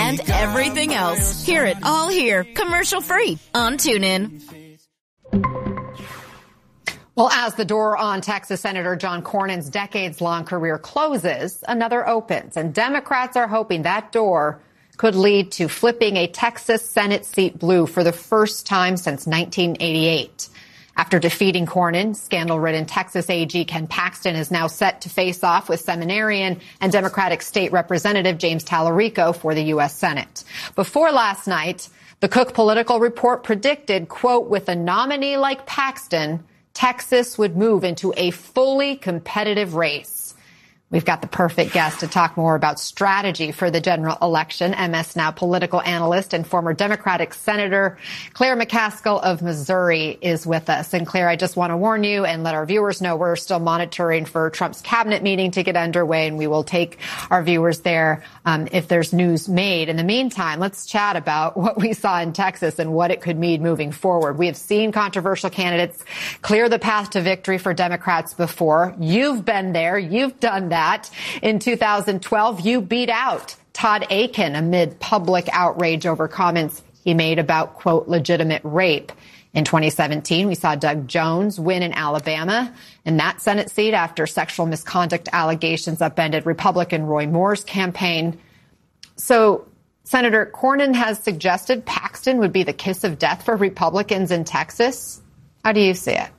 and everything else. Hear it all here, commercial-free on TuneIn. Well, as the door on Texas Senator John Cornyn's decades-long career closes, another opens, and Democrats are hoping that door could lead to flipping a Texas Senate seat blue for the first time since 1988. After defeating Cornyn, scandal-ridden Texas AG Ken Paxton is now set to face off with seminarian and Democratic State Representative James Tallarico for the U.S. Senate. Before last night, the Cook Political Report predicted, quote, with a nominee like Paxton, Texas would move into a fully competitive race. We've got the perfect guest to talk more about strategy for the general election. MS Now political analyst and former Democratic Senator Claire McCaskill of Missouri is with us. And Claire, I just want to warn you and let our viewers know we're still monitoring for Trump's cabinet meeting to get underway, and we will take our viewers there if there's news made. In the meantime, let's chat about what we saw in Texas and what it could mean moving forward. We have seen controversial candidates clear the path to victory for Democrats before. You've been there. You've done that. In 2012, you beat out Todd Akin amid public outrage over comments he made about, quote, legitimate rape. In 2017, we saw Doug Jones win in Alabama in that Senate seat after sexual misconduct allegations upended Republican Roy Moore's campaign. So Senator Cornyn has suggested Paxton would be the kiss of death for Republicans in Texas. How do you see it?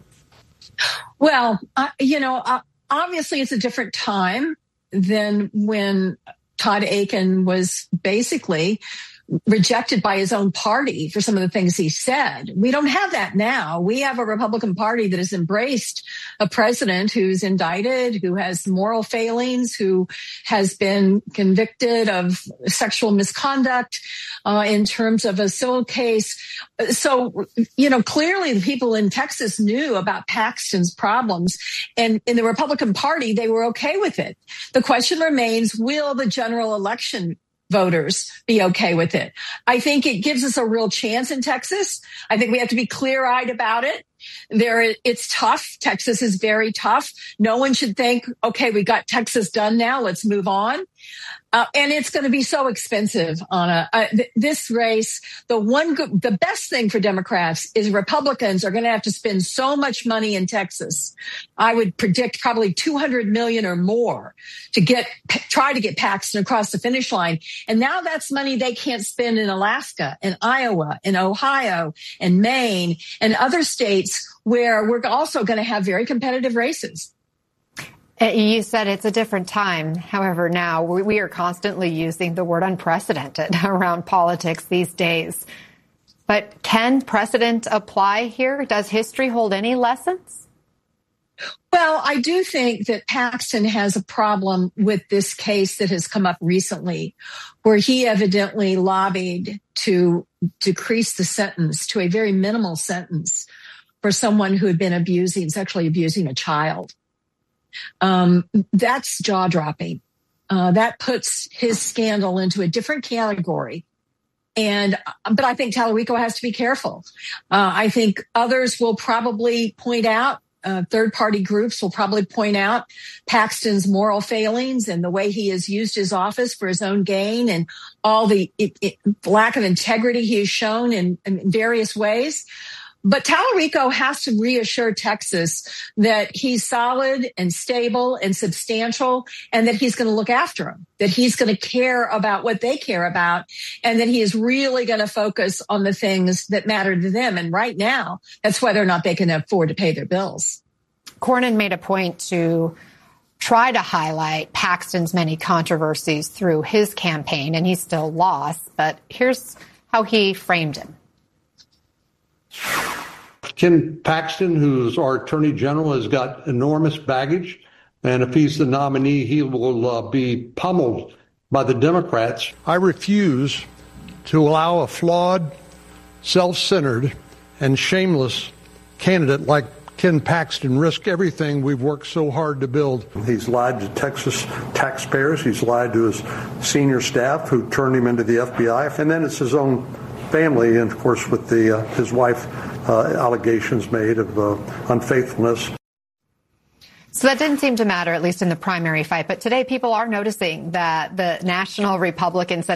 Well, obviously it's a different time than when Todd Akin was basically rejected by his own party for some of the things he said. We don't have that now. We have a Republican Party that has embraced a president who's indicted, who has moral failings, who has been convicted of sexual misconduct in terms of a civil case. So, clearly the people in Texas knew about Paxton's problems, and in the Republican Party, they were okay with it. The question remains, will the general election voters be okay with it? I think it gives us a real chance in Texas. I think we have to be clear-eyed about it. It's tough. Texas is very tough. No one should think, okay, we got Texas done now, let's move on. And it's going to be so expensive, Anna. This race, the best thing for Democrats is Republicans are going to have to spend so much money in Texas. I would predict probably $200 million or more to try to get Paxton across the finish line. And now that's money they can't spend in Alaska, in Iowa, in Ohio, and Maine, and other states where we're also going to have very competitive races. You said it's a different time. However, now we are constantly using the word unprecedented around politics these days. But can precedent apply here? Does history hold any lessons? Well, I do think that Paxton has a problem with this case that has come up recently, where he evidently lobbied to decrease the sentence to a very minimal sentence for someone who had been sexually abusing a child. That's jaw-dropping. That puts his scandal into a different category. But I think Tallarico has to be careful. I think others will probably point out, third-party groups will probably point out Paxton's moral failings and the way he has used his office for his own gain and all the lack of integrity he has shown in various ways. But Tallarico has to reassure Texas that he's solid and stable and substantial, and that he's going to look after them, that he's going to care about what they care about, and that he is really going to focus on the things that matter to them. And right now, that's whether or not they can afford to pay their bills. Cornyn made a point to try to highlight Paxton's many controversies through his campaign, and he still lost. But here's how he framed him. Ken Paxton, who's our attorney general, has got enormous baggage. And if he's the nominee, he will be pummeled by the Democrats. I refuse to allow a flawed, self-centered, and shameless candidate like Ken Paxton risk everything we've worked so hard to build. He's lied to Texas taxpayers. He's lied to his senior staff who turned him into the FBI. And then it's his own family, and of course with his wife, allegations made of unfaithfulness. So that didn't seem to matter, at least in the primary fight. But today people are noticing that the national Republican Senate